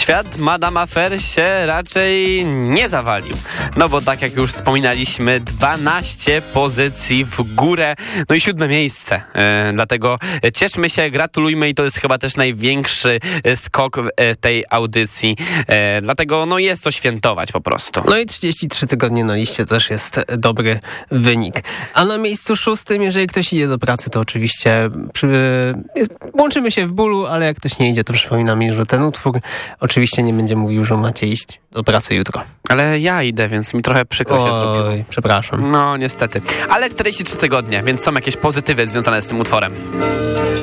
świat Madame Affair się raczej nie zawalił. No bo tak jak już wspominaliśmy, 12 pozycji w górę, no i 7 miejsce. Dlatego cieszmy się, gratulujmy i to jest chyba też największy skok tej audycji. Dlatego no jest to świętować po prostu. No i 33 tygodnie na liście też jest dobry wynik. A na miejscu 6, jeżeli ktoś idzie do pracy, to oczywiście łączymy się w bólu, ale jak ktoś nie idzie, to przypomina mi, że ten utwór oczywiście nie będzie mówił, że macie iść do pracy jutro. Ale ja idę, więc mi trochę przykro się zrobiło. Oj, przepraszam. No niestety. Ale 43 tygodnie, więc są jakieś pozytywy związane z tym utworem.